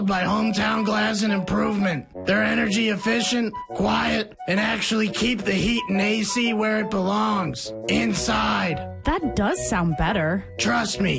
by Hometown Glass and Improvement. They're energy efficient, quiet, and actually keep the heat and AC where it belongs, inside. That does sound better. Trust me.